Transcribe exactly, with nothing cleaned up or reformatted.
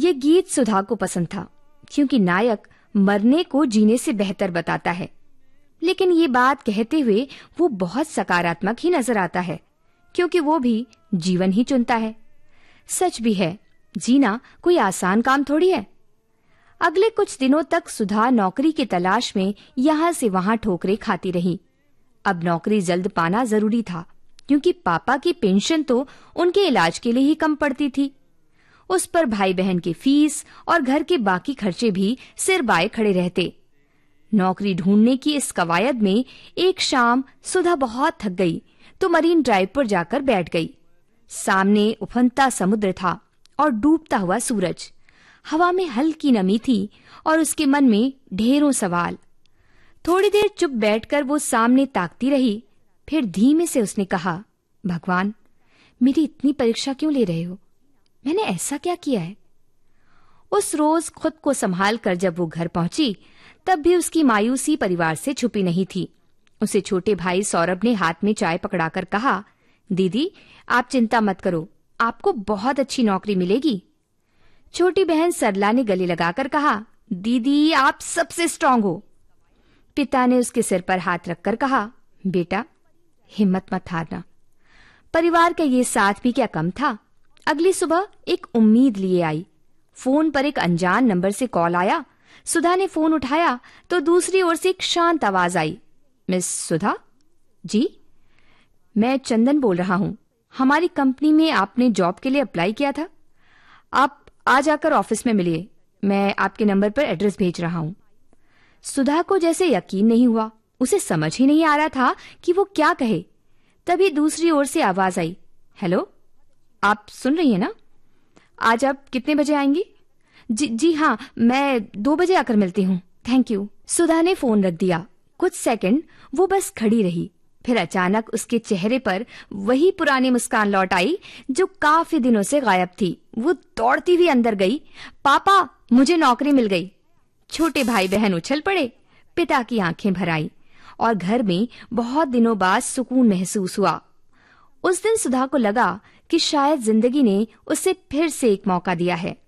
ये गीत सुधा को पसंद था, क्योंकि नायक मरने को जीने से बेहतर बताता है। लेकिन ये बात कहते हुए वो बहुत सकारात्मक ही नजर आता है, क्योंकि वो भी जीवन ही चुनता है। सच भी है, जीना कोई आसान काम थोड़ी है। अगले कुछ दिनों तक सुधा नौकरी की तलाश में यहाँ से वहाँ ठोकरें खाती रही। अब नौकरी जल्द पाना जरूरी था, क्योंकि पापा की पेंशन तो उनके इलाज के लिए ही कम पड़ती थी। उस पर भाई बहन की फीस और घर के बाकी खर्चे भी सिर बाए खड़े रहते। नौकरी ढूंढने की इस कवायद में एक शाम सुधा बहुत थक गई तो मरीन ड्राइव पर जाकर बैठ गई। सामने उफनता समुद्र था और डूबता हुआ सूरज। हवा में हल्की नमी थी और उसके मन में ढेरों सवाल। थोड़ी देर चुप बैठकर वो सामने ताकती रही। फिर धीमे से उसने कहा, भगवान, मेरी इतनी परीक्षा क्यों ले रहे हो? मैंने ऐसा क्या किया है? उस रोज खुद को संभाल कर जब वो घर पहुंची, तब भी उसकी मायूसी परिवार से छुपी नहीं थी। उसे छोटे भाई सौरभ ने हाथ में चाय पकड़ाकर कहा, दीदी, आप चिंता मत करो, आपको बहुत अच्छी नौकरी मिलेगी। छोटी बहन सरला ने गले लगाकर कहा, दीदी, आप सबसे स्ट्रांग हो। पिता ने उसके सिर पर हाथ रखकर कहा, बेटा, हिम्मत मत हारना। परिवार का ये साथ भी क्या कम था। अगली सुबह एक उम्मीद लिए आई। फोन पर एक अनजान नंबर से कॉल आया। सुधा ने फोन उठाया तो दूसरी ओर से एक शांत आवाज आई, मिस सुधा? जी, मैं चंदन बोल रहा हूँ। हमारी कंपनी में आपने जॉब के लिए अप्लाई किया था। आप आज आकर ऑफिस में मिलिए। मैं आपके नंबर पर एड्रेस भेज रहा हूँ। सुधा को जैसे यकीन नहीं हुआ। उसे समझ ही नहीं आ रहा था कि वो क्या कहे। तभी दूसरी ओर से आवाज आई, हेलो, आप सुन रही हैं ना? आज आप कितने बजे आएंगी? जी जी हाँ, मैं दो बजे आकर मिलती हूँ, थैंक यू। सुधा ने फोन रख दिया। कुछ सेकंड वो बस खड़ी रही। फिर अचानक उसके चेहरे पर वही पुरानी मुस्कान लौट आई जो काफी दिनों से गायब थी। वो दौड़ती हुई अंदर गई। पापा, मुझे नौकरी मिल गई। छोटे भाई बहन उछल पड़े। पिता की आंखें भर आई और घर में बहुत दिनों बाद सुकून महसूस हुआ। उस दिन सुधा को लगा कि शायद जिंदगी ने उसे फिर से एक मौका दिया है।